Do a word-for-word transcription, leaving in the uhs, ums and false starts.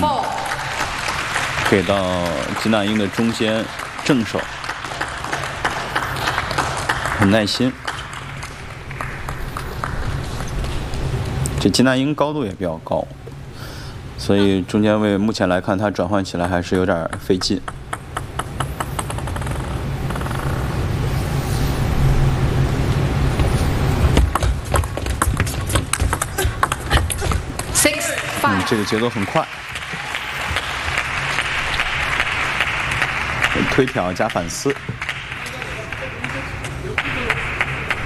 给到吉娜英的中间正手，很耐心。这吉娜英高度也比较高，所以中间位目前来看，它转换起来还是有点费劲。 嗯，这个节奏很快，推挑加反撕。